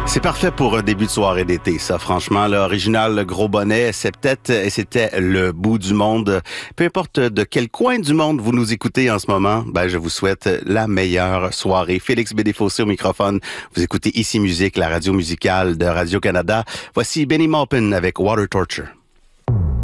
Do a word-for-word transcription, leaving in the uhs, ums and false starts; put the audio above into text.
C'est parfait pour un début de soirée d'été, ça. Franchement, l'original le Gros Bonnet, c'est peut-être, et c'était le bout du monde. Peu importe de quel coin du monde vous nous écoutez en ce moment, ben, je vous souhaite la meilleure soirée. Félix Bédéfossé au microphone. Vous écoutez Ici Musique, la radio musicale de Radio-Canada. Voici Benny Maupin avec Water Torture.